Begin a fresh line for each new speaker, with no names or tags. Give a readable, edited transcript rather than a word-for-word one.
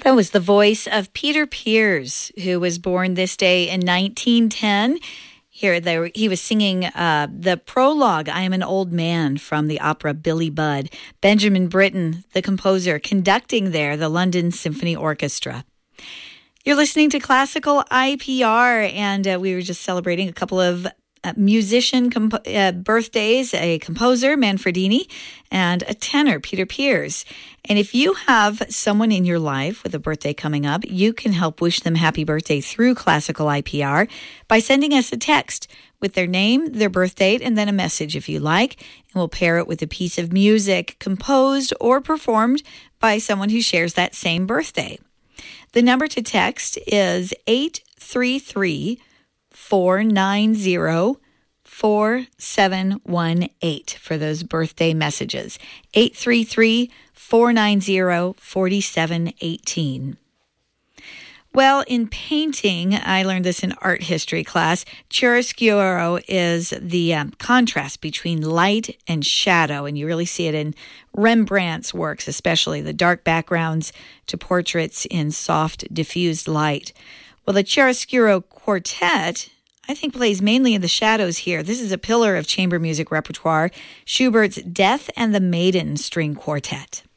That was the voice of Peter Pears, who was born this day in 1910. He was singing the prologue, I Am an Old Man, from the opera Billy Budd. Benjamin Britten, the composer, conducting there the London Symphony Orchestra. You're listening to Classical IPR, and we were just celebrating a couple of musician birthdays, a composer, Manfredini, and a tenor, Peter Pears. And if you have someone in your life with a birthday coming up, you can help wish them happy birthday through Classical IPR by sending us a text with their name, their birth date, and then a message if you like. And we'll pair it with a piece of music composed or performed by someone who shares that same birthday. The number to text is 833-490-4718 for those birthday messages. 833-490-4718. Well, in painting, I learned this in art history class, chiaroscuro is the contrast between light and shadow, and you really see it in Rembrandt's works, especially the dark backgrounds to portraits in soft, diffused light. Well, the chiaroscuro quartet, I think, plays mainly in the shadows here. This is a pillar of chamber music repertoire, Schubert's Death and the Maiden String Quartet.